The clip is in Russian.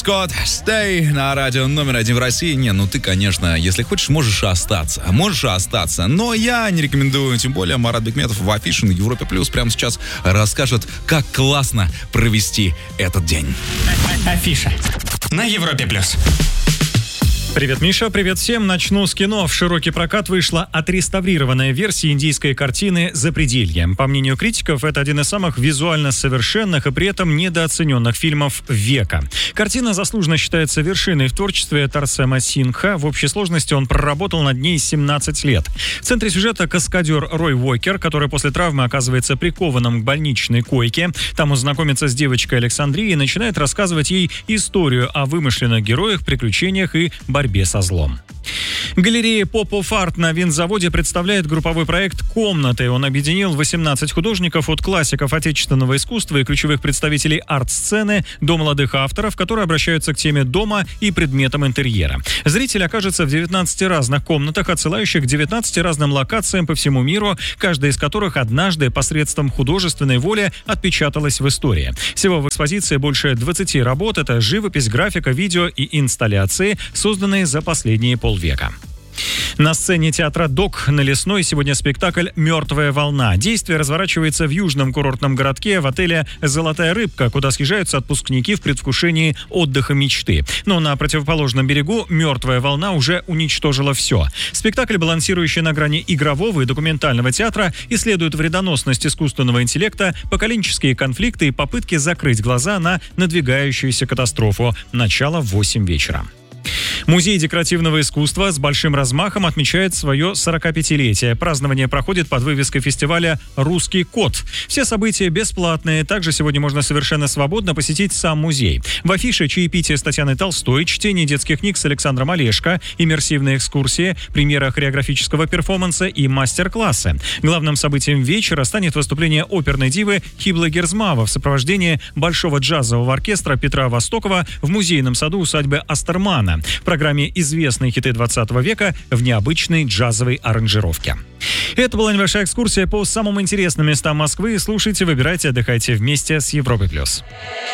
Скотт, stay на радио номер 1 в России. Ты, конечно, если хочешь, можешь остаться. Но я не рекомендую, тем более Марат Бекметов в Афише на Европе Плюс прямо сейчас расскажет, как классно провести этот день. Афиша на Европе Плюс. Привет, Миша, привет всем. Начну с кино. В широкий прокат вышла отреставрированная версия индийской картины «Запределье». По мнению критиков, это один из самых визуально совершенных и при этом недооцененных фильмов века. Картина заслуженно считается вершиной в творчестве Тарсема Сингха. В общей сложности он проработал над ней 17 лет. В центре сюжета каскадер Рой Уокер, который после травмы оказывается прикованным к больничной койке. Там он знакомится с девочкой Александрией и начинает рассказывать ей историю о вымышленных героях, приключениях и борьбе со злом. Галерея Pop-Of-Art на винзаводе представляет групповой проект «Комнаты». Он объединил 18 художников от классиков отечественного искусства и ключевых представителей арт-сцены до молодых авторов, которые обращаются к теме дома и предметам интерьера. Зритель окажется в 19 разных комнатах, отсылающих к 19 разным локациям по всему миру, каждая из которых однажды посредством художественной воли отпечаталась в истории. Всего в экспозиции больше 20 работ. Это живопись, графика, видео и инсталляции, созданные за последние полвека. На сцене театра ДОК на Лесной сегодня спектакль «Мертвая волна». Действие разворачивается в южном курортном городке в отеле «Золотая рыбка», куда съезжаются отпускники в предвкушении отдыха мечты. Но на противоположном берегу «Мертвая волна» уже уничтожила все. Спектакль, балансирующий на грани игрового и документального театра, исследует вредоносность искусственного интеллекта, поколенческие конфликты и попытки закрыть глаза на надвигающуюся катастрофу. Начало в 8 вечера. Музей декоративного искусства с большим размахом отмечает свое 45-летие. Празднование проходит под вывеской фестиваля «Русский кот». Все события бесплатные. Также сегодня можно совершенно свободно посетить сам музей. В афише чаепитие с Татьяной Толстой, чтение детских книг с Александром Олешко, иммерсивные экскурсии, премьера хореографического перформанса и мастер-классы. Главным событием вечера станет выступление оперной дивы Хиблы Герзмава в сопровождении большого джазового оркестра Петра Востокова в музейном саду усадьбы Астермана. В программе известные хиты 20 века в необычной джазовой аранжировке. Это была небольшая экскурсия по самым интересным местам Москвы. Слушайте, выбирайте, отдыхайте вместе с Европой+.